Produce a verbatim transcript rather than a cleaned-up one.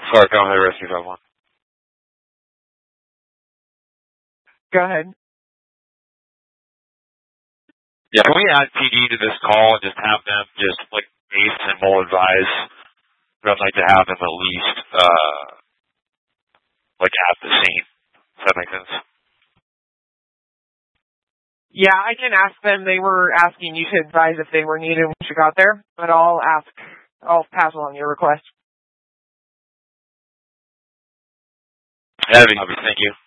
Sorry, go ahead, Rescue five one. Go ahead. Yeah, can we add P D to this call and just have them just, like, base and will advise? But I'd like to have them at least, uh, like, at the scene. Does that make sense? Yeah, I can ask them. They were asking you to advise if they were needed when you got there, but I'll ask, I'll pass along your request. That'd be obvious, thank you.